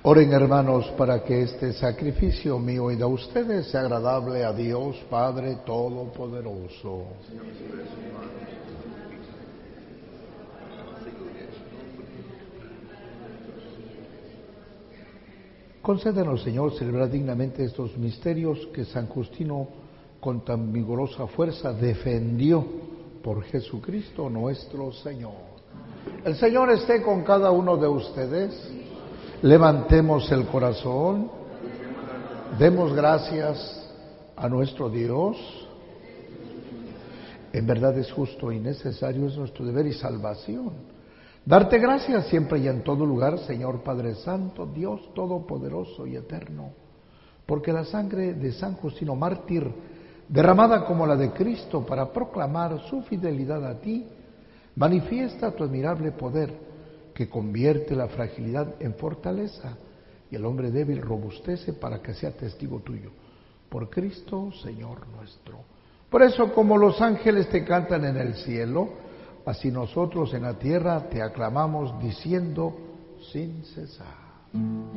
Oren, hermanos, para que este sacrificio mío y de ustedes sea agradable a Dios Padre Todopoderoso. Concédenos, Señor, celebrar dignamente estos misterios que San Justino con tan vigorosa fuerza defendió por Jesucristo nuestro Señor. El Señor esté con cada uno de ustedes. Levantemos el corazón, demos gracias a nuestro Dios. En verdad es justo y necesario, es nuestro deber y salvación. Darte gracias siempre y en todo lugar, Señor Padre Santo, Dios Todopoderoso y Eterno, porque la sangre de San Justino mártir, derramada como la de Cristo para proclamar su fidelidad a ti, manifiesta tu admirable poder, que convierte la fragilidad en fortaleza y el hombre débil robustece para que sea testigo tuyo. Por Cristo, Señor nuestro. Por eso, como los ángeles te cantan en el cielo, así nosotros en la tierra te aclamamos diciendo sin cesar.